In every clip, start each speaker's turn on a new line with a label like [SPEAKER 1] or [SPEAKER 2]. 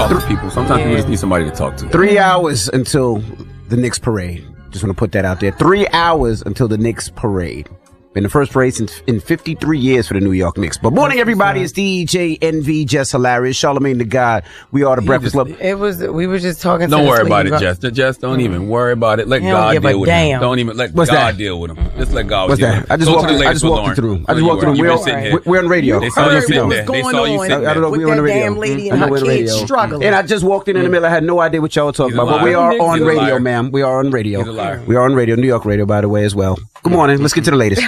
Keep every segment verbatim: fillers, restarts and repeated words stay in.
[SPEAKER 1] other people. Sometimes yeah. people just need somebody to talk to.
[SPEAKER 2] Three hours until the Knicks parade. Just want to put that out there. Three hours until the Knicks parade. Been the first parade since in fifty-three years for the New York Knicks. But morning, everybody. It's D J N V, Jess Hilarious, Charlamagne the God. We are the he Breakfast Club.
[SPEAKER 3] It was. We were just talking.
[SPEAKER 1] Don't
[SPEAKER 3] to
[SPEAKER 1] worry about it, Jess. Jess, don't mm-hmm. even worry about it. Let
[SPEAKER 3] you
[SPEAKER 1] God deal with
[SPEAKER 3] damn.
[SPEAKER 1] him. Don't even let
[SPEAKER 2] What's
[SPEAKER 1] God
[SPEAKER 2] that?
[SPEAKER 1] deal with him. Just let God
[SPEAKER 2] What's
[SPEAKER 1] deal
[SPEAKER 2] that?
[SPEAKER 1] with him.
[SPEAKER 2] I just
[SPEAKER 1] Go
[SPEAKER 2] walked.
[SPEAKER 1] to
[SPEAKER 2] I just walked into the room. I just walked into the room. We're on radio.
[SPEAKER 1] They saw you sitting there.
[SPEAKER 3] They
[SPEAKER 1] saw you sitting there.
[SPEAKER 2] I don't know. We're on the radio.
[SPEAKER 3] Lady and her kids struggling.
[SPEAKER 2] And I just walked in in the middle. I had no idea what y'all were talking about. But we are on radio, ma'am. We are on radio. We are on radio. New York radio, by the way, as well. Good morning. Let's get to the latest.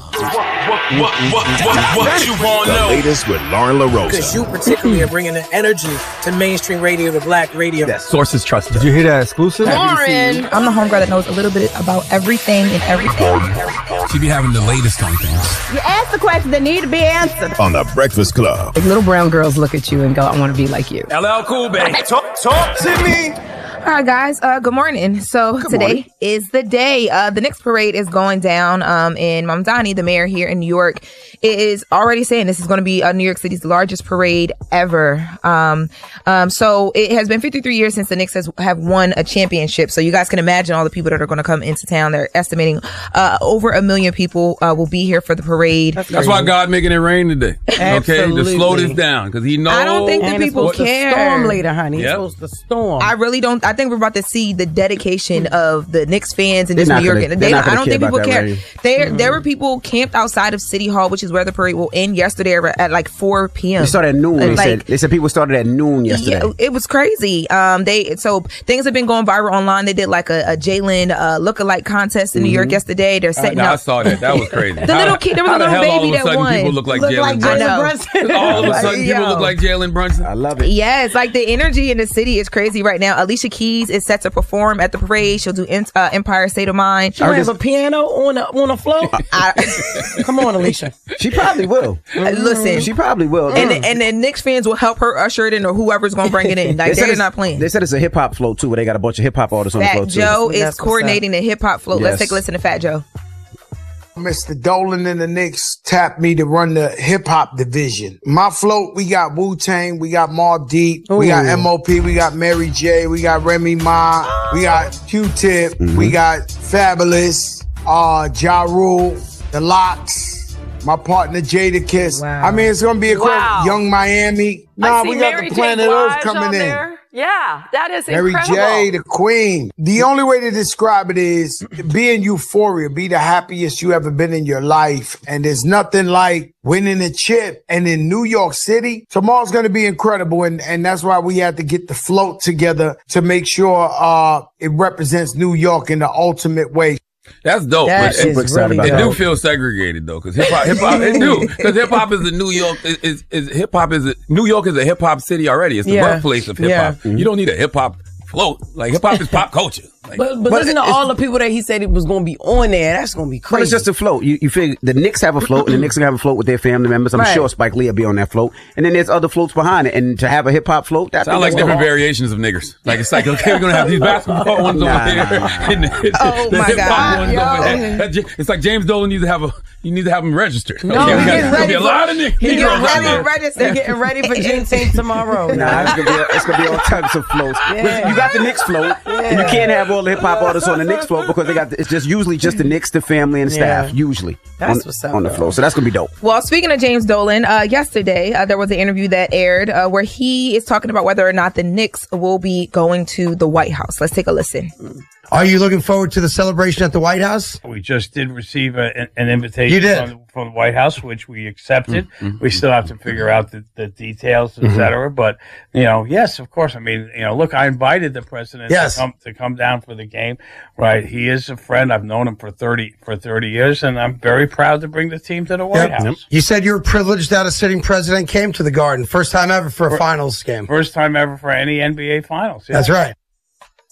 [SPEAKER 4] What, what, what, what you want to know?
[SPEAKER 5] The latest with Lauren LaRosa.
[SPEAKER 6] Because you particularly are bringing the energy to mainstream radio, to black radio.
[SPEAKER 7] Yes. Sources trust.
[SPEAKER 8] Did you hear that exclusive?
[SPEAKER 9] Lauren! I'm the homegirl that knows a little bit about everything and everything.
[SPEAKER 4] She be having the latest on things.
[SPEAKER 9] You ask the questions that need to be answered.
[SPEAKER 5] On the Breakfast Club.
[SPEAKER 3] Like little brown girls look at you and go, I want to be like you.
[SPEAKER 4] L L Cool, baby. Talk, talk to me.
[SPEAKER 9] All right, guys. Uh, good morning. So
[SPEAKER 2] good
[SPEAKER 9] today
[SPEAKER 2] morning.
[SPEAKER 9] is the day. Uh, the Knicks parade is going down um, in Mamdani, the mayor here in New York. It is already saying this is going to be uh, New York City's largest parade ever. Um, um, so it has been fifty-three years since the Knicks has, have won a championship. So you guys can imagine all the people that are going to come into town. They're estimating uh, over a million people uh, will be here for the parade.
[SPEAKER 1] That's, That's why God making it rain today.
[SPEAKER 3] Absolutely.
[SPEAKER 1] Okay, to slow this down because He knows.
[SPEAKER 9] I don't think that people
[SPEAKER 3] it's
[SPEAKER 9] care.
[SPEAKER 3] To storm later, honey.
[SPEAKER 1] Yep.
[SPEAKER 3] It's supposed to storm.
[SPEAKER 9] I really don't. I think we're about to see the dedication of the Knicks fans in
[SPEAKER 2] They're
[SPEAKER 9] this
[SPEAKER 2] not
[SPEAKER 9] New York.
[SPEAKER 2] gonna-
[SPEAKER 9] They,
[SPEAKER 2] they're not
[SPEAKER 9] I
[SPEAKER 2] gonna
[SPEAKER 9] don't
[SPEAKER 2] care
[SPEAKER 9] think people
[SPEAKER 2] about that
[SPEAKER 9] care.
[SPEAKER 2] rain.
[SPEAKER 9] There,
[SPEAKER 3] Mm-hmm.
[SPEAKER 9] there were people camped outside of City Hall, which is where the parade will end yesterday at like four p.m.
[SPEAKER 2] They started at noon. They
[SPEAKER 9] Like,
[SPEAKER 2] said they said people started at noon yesterday.
[SPEAKER 9] Yeah, it was crazy. Um, they so things have been going viral online. They did like a, a Jalen uh, lookalike contest in New York yesterday. They're
[SPEAKER 1] Uh,
[SPEAKER 9] setting
[SPEAKER 1] no, I
[SPEAKER 9] up.
[SPEAKER 1] saw that. That was crazy.
[SPEAKER 9] The little kid, there was
[SPEAKER 1] how
[SPEAKER 9] a
[SPEAKER 1] the
[SPEAKER 9] little
[SPEAKER 1] hell all
[SPEAKER 9] baby
[SPEAKER 1] of a
[SPEAKER 9] that
[SPEAKER 1] sudden
[SPEAKER 9] won.
[SPEAKER 1] people look like
[SPEAKER 3] Look
[SPEAKER 1] Jalen
[SPEAKER 3] like
[SPEAKER 1] Brunson?
[SPEAKER 9] I know.
[SPEAKER 3] Brunson.
[SPEAKER 1] All of a sudden people
[SPEAKER 9] Yo.
[SPEAKER 1] look like Jalen Brunson.
[SPEAKER 2] I love it.
[SPEAKER 9] Yeah, it's like the energy in the city is crazy right now. Alicia Keys is set to perform at the parade. She'll do in, uh, Empire State of Mind.
[SPEAKER 3] You have a piano on a on a float.
[SPEAKER 9] I,
[SPEAKER 3] Come on, Alicia.
[SPEAKER 2] She probably will.
[SPEAKER 9] listen,
[SPEAKER 2] She probably will.
[SPEAKER 9] and the, and the Knicks fans will help her usher it in, or whoever's going to bring it in. Like
[SPEAKER 2] They said
[SPEAKER 9] they're
[SPEAKER 2] it's-
[SPEAKER 9] not playing.
[SPEAKER 2] They said it's a hip hop float too, where they got a bunch of hip hop artists on the
[SPEAKER 9] Fat
[SPEAKER 2] float too.
[SPEAKER 9] Joe is
[SPEAKER 3] That's what's
[SPEAKER 9] coordinating the hip hop float. Let's
[SPEAKER 2] Yes.
[SPEAKER 9] take a listen to Fat Joe.
[SPEAKER 10] Mister Dolan and the Knicks tapped me to run the hip hop division. My float, we got Wu-Tang, we got Mobb Deep, we got M O P, we got Mary J, we got Remy Ma, we got Q-Tip,
[SPEAKER 2] Mm-hmm.
[SPEAKER 10] we got Fabulous, uh, Ja Rule, The Lox, my partner Jadakiss.
[SPEAKER 3] Wow.
[SPEAKER 10] I mean, it's gonna be a
[SPEAKER 11] Wow.
[SPEAKER 10] cool Young Miami. Nah,
[SPEAKER 11] I see
[SPEAKER 10] we got
[SPEAKER 11] Mary
[SPEAKER 10] the
[SPEAKER 11] J.
[SPEAKER 10] Planet Earth
[SPEAKER 11] Blige
[SPEAKER 10] coming
[SPEAKER 11] on
[SPEAKER 10] in.
[SPEAKER 11] there. Yeah, that is
[SPEAKER 10] Mary
[SPEAKER 11] incredible.
[SPEAKER 10] J, the queen. The only way to describe it is be in euphoria, be the happiest you ever been in your life. And there's nothing like winning a chip. And in New York City, tomorrow's going to be incredible. And, and that's why we had to get the float together to make sure uh, it represents New York in the ultimate way.
[SPEAKER 1] That's dope.
[SPEAKER 3] That
[SPEAKER 1] but
[SPEAKER 3] is
[SPEAKER 1] it,
[SPEAKER 3] really
[SPEAKER 1] it do
[SPEAKER 3] dope.
[SPEAKER 1] feel segregated though, because hip hop, hip hop, it do, because hip hop is a New York is is, is hip hop is a, New York is a hip hop city already. It's the
[SPEAKER 3] Yeah.
[SPEAKER 1] birthplace of hip
[SPEAKER 3] Yeah.
[SPEAKER 1] hop. You don't need a hip hop float. Like hip hop is pop culture. Like,
[SPEAKER 3] But, but,
[SPEAKER 2] But
[SPEAKER 3] listen to
[SPEAKER 2] it's-
[SPEAKER 3] all the people that he said he was going to be on there. That's going to be crazy.
[SPEAKER 2] But it's just a float. You, you figure the Knicks have a float, and the Knicks are gonna have a float with their family members. I'm
[SPEAKER 3] Right.
[SPEAKER 2] sure Spike Lee will be on that float, and then there's other floats behind it. And to have a hip hop float, that
[SPEAKER 1] sound like different variations of niggers. Like it's like okay, we're gonna have these basketball ones
[SPEAKER 2] Nah,
[SPEAKER 1] over here,
[SPEAKER 2] nah, nah.
[SPEAKER 1] and the,
[SPEAKER 9] Oh,
[SPEAKER 1] the
[SPEAKER 9] my
[SPEAKER 1] hip hop
[SPEAKER 9] God,
[SPEAKER 1] ones
[SPEAKER 9] yo.
[SPEAKER 1] over there. That J- It's like James Dolan needs to have a. You need to have them registered.
[SPEAKER 3] No,
[SPEAKER 1] okay,
[SPEAKER 3] he
[SPEAKER 1] we got,
[SPEAKER 3] getting
[SPEAKER 1] there's gonna
[SPEAKER 3] ready
[SPEAKER 1] be a
[SPEAKER 3] for-
[SPEAKER 1] lot of niggas.
[SPEAKER 3] he
[SPEAKER 1] Negroes
[SPEAKER 3] getting
[SPEAKER 1] out
[SPEAKER 3] ready
[SPEAKER 1] there.
[SPEAKER 3] to register. They're getting ready for Juneteenth tomorrow.
[SPEAKER 2] Nah, it's gonna be it's gonna be all types of floats.
[SPEAKER 3] Yeah.
[SPEAKER 2] You got the Knicks float, and you can't have all the hip hop artists on the Knicks float because they got the, it's just usually just the Knicks, the family, and staff.
[SPEAKER 3] Yeah.
[SPEAKER 2] Usually,
[SPEAKER 3] That's
[SPEAKER 2] on,
[SPEAKER 3] what's up,
[SPEAKER 2] on the
[SPEAKER 3] though.
[SPEAKER 2] float. So that's gonna be dope.
[SPEAKER 9] Well, speaking of James Dolan, uh, yesterday uh, there was an interview that aired uh, where he is talking about whether or not the Knicks will be going to the White House. Let's take a listen.
[SPEAKER 8] Are you looking forward to the celebration at the White House?
[SPEAKER 7] We just did receive a, an, an invitation
[SPEAKER 8] You did?
[SPEAKER 7] From, the, from the White House, which we accepted.
[SPEAKER 1] Mm-hmm.
[SPEAKER 7] We still have to figure out the, the details, et cetera. But, you know, yes, of course. I mean, you know, look, I invited the president
[SPEAKER 8] Yes.
[SPEAKER 7] to, come, to come down for the game, right? He is a friend. I've known him for thirty for thirty years, and I'm very proud to bring the team to the White
[SPEAKER 8] Yep.
[SPEAKER 7] House.
[SPEAKER 8] You said you were privileged that a sitting president came to the Garden. First time ever for a finals game.
[SPEAKER 7] First time ever for any N B A finals. Yeah.
[SPEAKER 8] That's right.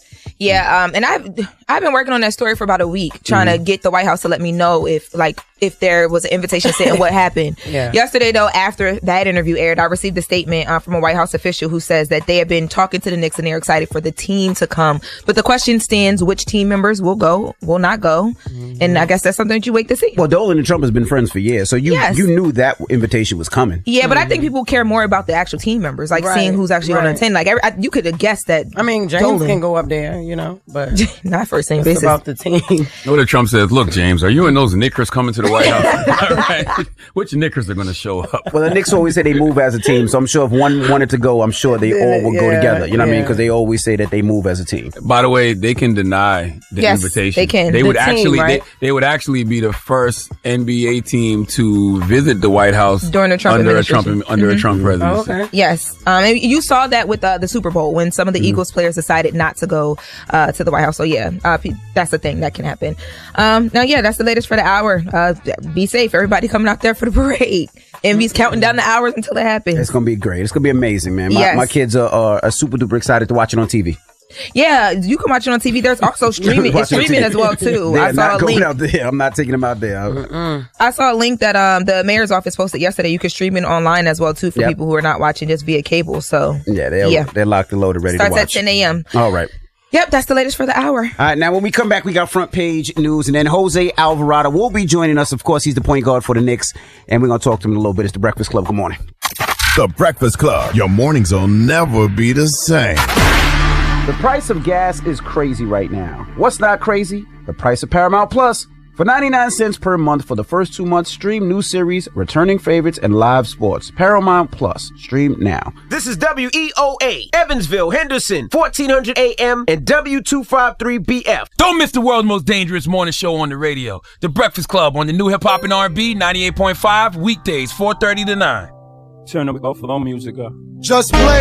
[SPEAKER 9] Yeah, um, and I've I've been working on that story for about a week, trying
[SPEAKER 3] Mhm.
[SPEAKER 9] to get the White House to let me know if like if there was an invitation sent and what happened.
[SPEAKER 3] Yeah.
[SPEAKER 9] Yesterday, though, after that interview aired, I received a statement uh, from a White House official who says that they have been talking to the Knicks and they're excited for the team to come. But the question stands: which team members will go, will not go? And I guess that's something that you wait to see.
[SPEAKER 2] Well, Dolan and Trump has been friends for years, so you
[SPEAKER 9] Yes.
[SPEAKER 2] you knew that invitation was coming.
[SPEAKER 9] Yeah, but I think people care more about the actual team members, like
[SPEAKER 3] Right,
[SPEAKER 9] seeing who's actually going
[SPEAKER 3] right.
[SPEAKER 9] to attend. Like every, I, you could have guessed that.
[SPEAKER 3] I mean, James
[SPEAKER 9] Dolan-
[SPEAKER 3] can go up there, you know, but
[SPEAKER 9] not first name
[SPEAKER 3] it's
[SPEAKER 9] basis.
[SPEAKER 3] about the team.
[SPEAKER 1] What if Trump says, look, James, are you and those Knickers coming to the White House? All right. Which Knickers are going to show up?
[SPEAKER 2] Well, the Knicks always say they move as a team, so I'm sure if one wanted to go, I'm sure they all would go
[SPEAKER 1] Yeah,
[SPEAKER 2] together. You know what I mean?
[SPEAKER 1] yeah.
[SPEAKER 2] Because they always say that they move as a team.
[SPEAKER 1] By the way, they can deny the
[SPEAKER 2] Yes,
[SPEAKER 1] invitation.
[SPEAKER 2] they can.
[SPEAKER 1] They
[SPEAKER 2] The
[SPEAKER 1] would
[SPEAKER 2] team,
[SPEAKER 1] actually
[SPEAKER 2] right?
[SPEAKER 1] they, they would actually be the first N B A team to visit the White House
[SPEAKER 9] During the Trump
[SPEAKER 1] under a Trump
[SPEAKER 9] administration.
[SPEAKER 1] under a
[SPEAKER 9] Mhm.
[SPEAKER 1] Trump presidency.
[SPEAKER 9] Yes. Um, and you saw that with uh, the Super Bowl when some of the
[SPEAKER 1] Mm-hmm.
[SPEAKER 9] Eagles players decided not to go uh, to the White House. So, yeah, uh, pe- that's the thing that can happen. Um, now, yeah, that's the latest for the hour. Uh, be safe. Everybody coming out there for the parade. Envy's counting down the hours until it happens.
[SPEAKER 2] It's gonna be great. It's gonna be amazing, man. My,
[SPEAKER 9] Yes.
[SPEAKER 2] my kids are, are, are super duper excited to watch it on T V.
[SPEAKER 9] Yeah, you can watch it on T V. There's also streaming. It's
[SPEAKER 2] Watch it on
[SPEAKER 9] streaming
[SPEAKER 2] T V.
[SPEAKER 9] as well, too.
[SPEAKER 2] They're
[SPEAKER 9] I saw
[SPEAKER 2] not
[SPEAKER 9] a
[SPEAKER 2] going
[SPEAKER 9] link.
[SPEAKER 2] out there. I'm not taking them out there.
[SPEAKER 9] I saw a link that um the mayor's office posted yesterday. You can stream it online as well too for
[SPEAKER 2] Yep.
[SPEAKER 9] people who are not watching just via cable. So
[SPEAKER 2] Yeah, they're
[SPEAKER 9] Yeah.
[SPEAKER 2] they're locked and loaded, ready
[SPEAKER 9] starts
[SPEAKER 2] to
[SPEAKER 9] at
[SPEAKER 2] watch.
[SPEAKER 9] ten a.m.
[SPEAKER 2] All right.
[SPEAKER 9] Yep, that's the latest for the hour.
[SPEAKER 2] All right, now when we come back, we got front page news, and then Jose Alvarado will be joining us. Of course, he's the point guard for the Knicks, and we're going to talk to him in a little bit. It's the Breakfast Club. Good morning.
[SPEAKER 5] The Breakfast Club. Your mornings will never be the same.
[SPEAKER 2] The price of gas is crazy right now. What's not crazy? The price of Paramount Plus. For ninety-nine cents per month for the first two months, stream new series, returning favorites, and live sports. Paramount Plus. Stream now.
[SPEAKER 11] This is W E O A, Evansville, Henderson, fourteen hundred A M and W two fifty-three B F.
[SPEAKER 12] Don't miss the world's most dangerous morning show on the radio. The Breakfast Club on the new hip hop and R and B ninety-eight point five, weekdays four thirty to nine.
[SPEAKER 13] Turn the Buffalo music up.
[SPEAKER 14] Just play